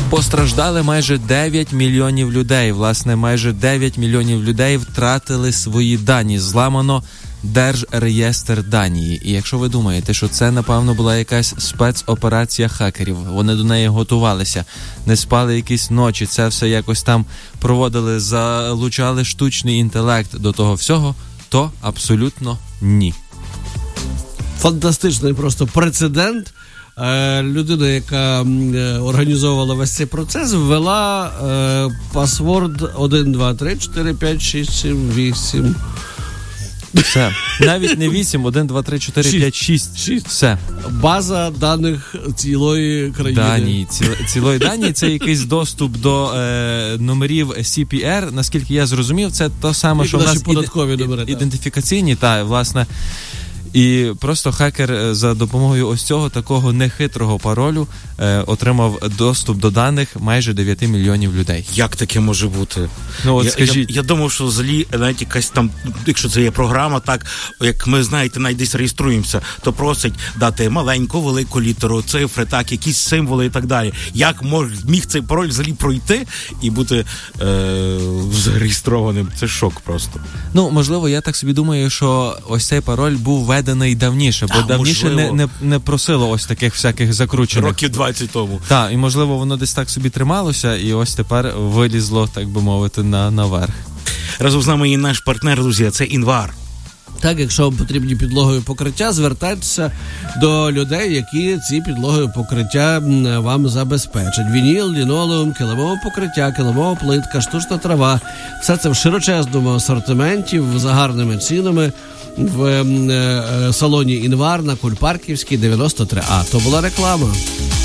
Постраждали майже 9 мільйонів людей. Власне, майже 9 мільйонів людей втратили свої дані. Зламано Держреєстр Данії. І якщо ви думаєте, що це, напевно, була якась спецоперація хакерів, вони до неї готувалися, не спали якісь ночі, це все якось там проводили, залучали штучний інтелект до того всього, то абсолютно ні. Фантастичний просто прецедент. Людина, яка організовувала весь цей процес, ввела пасворд 1, 2, 3, 4, 5, 6, 7, 8. Все. Навіть не 8, 1, 2, 3, 4, 5, 6. Все. База даних цілої країни. Данії. Цілої Данії. Це якийсь доступ до номерів CPR. Наскільки я зрозумів, це то саме, що в нас податкові номери, ідентифікаційні, власне. І просто хакер за допомогою ось цього такого нехитрого паролю отримав доступ до даних майже 9 мільйонів людей. Як таке може бути? Ну, от скажіть. Я думав, що взагалі навіть якась там, якщо це є програма, так, як ми, знаєте, навіть десь реєструємося, то просить дати маленьку, велику літеру, цифри, так, якісь символи і так далі. Як міг цей пароль взагалі пройти і бути зареєстрованим? Це шок просто. Ну, можливо, я так собі думаю, що ось цей пароль був введений давніше, бо давніше не просило ось таких всяких закручених. Років 20 тому. Так, і можливо воно десь так собі трималося, і ось тепер вилізло, так би мовити, наверх. Разом з нами є наш партнер, друзі, це Інвар. Так, якщо вам потрібні підлогові покриття, звертайтеся до людей, які ці підлогові покриття вам забезпечать. Вініл, лінолеум, килимове покриття, килимова плитка, штучна трава. Все це в широчезному асортименті, з гарними цінами в салоні Інвар на Кульпарківській, 93А. То була реклама.